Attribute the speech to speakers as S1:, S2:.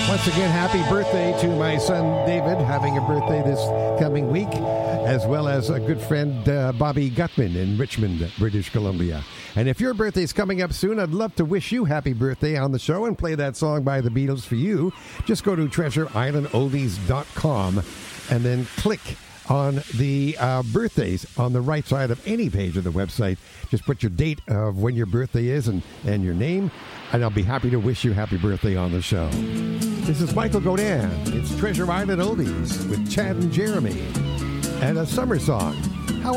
S1: Once again, happy birthday to my son David, having a birthday this coming week, as well as a good friend Bobby Gutman in Richmond, British Columbia. And if your birthday's coming up soon, I'd love to wish you happy birthday on the show and play that song by the Beatles for you. Just go to treasureislandoldies.com and then click on the birthdays on the right side of any page of the website. Just put your date of when your birthday is and your name, and I'll be happy to wish you happy birthday on the show. This is Michael Godin. It's Treasure Island Oldies with Chad and Jeremy and a summer song.